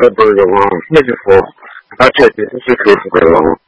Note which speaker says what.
Speaker 1: 个都有啊，那时候而且就是可以的哦。